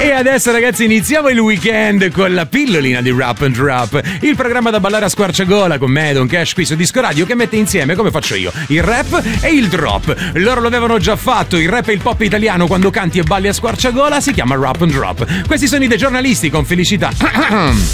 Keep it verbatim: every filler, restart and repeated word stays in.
E adesso ragazzi iniziamo il weekend con la pillolina di Rap and Rap, il programma da ballare a squarciagola con me, Don Cash, qui su Disco Radio, che mette insieme, come faccio io, il rap e il drop. Loro lo avevano già fatto, il rap e il pop italiano quando canti e balli a squarciagola si chiama Rap and Drop. Questi sono i dei giornalisti con felicità